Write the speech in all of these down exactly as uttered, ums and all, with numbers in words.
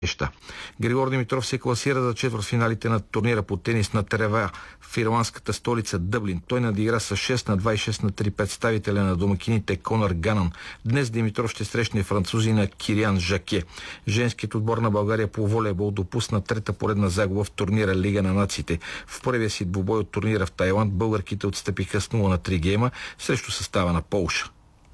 Григор Димитров се класира за четвъртфиналите на турнира по тенис на трева в ирландската столица Дъблин. Той надигра с шест на два и шест на три представителя на домакините Конър Ганън. Днес Димитров ще срещне французина Кириан Жаке. Женският отбор на България по волейбол допусна трета поредна загуба в турнира Лига на нациите. В първия си двубой от турнира в Тайланд българките отстъпиха с нула на три гейма срещу състава на Полша.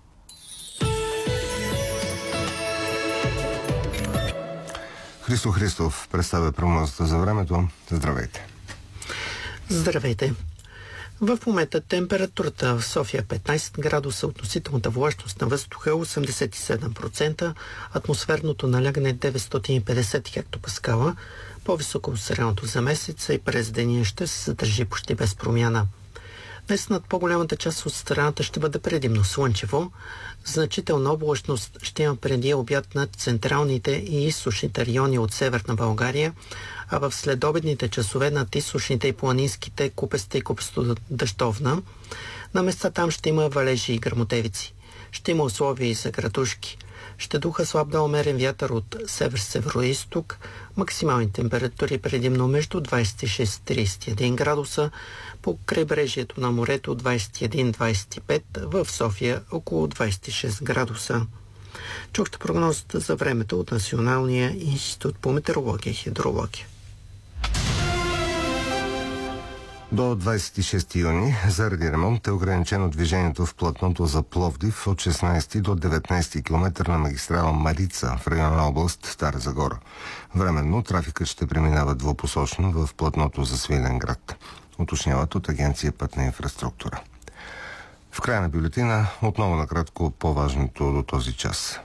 Христо Христов представя прогнозата за времето. Здравейте! Здравейте! В момента температурата в София петнайсет градуса, относителната влажност на въздуха осемдесет и седем процента, атмосферното налягане деветстотин и петдесет хектопаскала, по-високо от средното за месеца и през деня ще се задържи почти без промяна. Днес над по-голямата част от страната ще бъде предимно слънчево. Значителна облачност ще има преди обяд над централните и източните райони от северна България, а в следобедните часове над източните и планинските купеста и купесто-дъждовна. На места там ще има валежи и гръмотевици. Ще има условия и за градушки. Ще духа слаб да умерен вятър от север-североизток, максимални температури предимно между двайсет и шест и трийсет и един градуса, по крайбрежието на морето двайсет и един до двайсет и пет, в София около двайсет и шест градуса. Чухте прогнозата за времето от Националния институт по метеорология и хидрология. До двайсет и шести юни заради ремонт е ограничено движението в платното за Пловдив от шестнайсети до деветнайсети километър на магистрала Марица в района на област Стара Загора. Временно трафикът ще преминава двупосочно в платното за Свиленград, уточняват от Агенция Пътна инфраструктура. В края на бюлетина отново накратко по-важното до този час.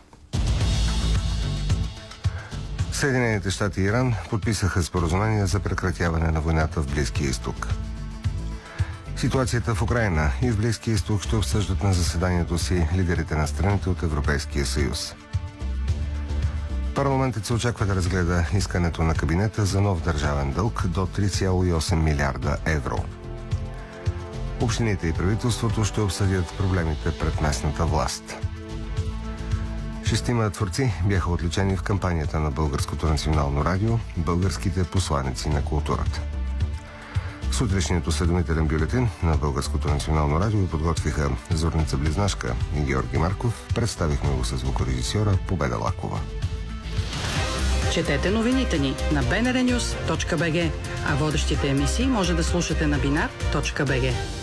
Съединените щати и Иран подписаха споразумение за прекратяване на войната в Близкия изток. Ситуацията в Украйна и в Близкия изток ще обсъждат на заседанието си лидерите на страните от Европейския съюз. Парламентът се очаква да разгледа искането на кабинета за нов държавен дълг до три цяло и осем милиарда евро. Общините и правителството ще обсъдят проблемите пред местната власт. Шестима творци бяха отличени в кампанията на Българското национално радио «Българските посланици на културата». Сутрешният осведомителен бюлетин на Българското национално радио подготвиха Зорница Близнашка и Георги Марков. Представихме го с звукорежисьора Победа Лакова. Четете новините ни на би ен ар нюз точка би джи, а водещите емисии може да слушате на бинар точка би джи.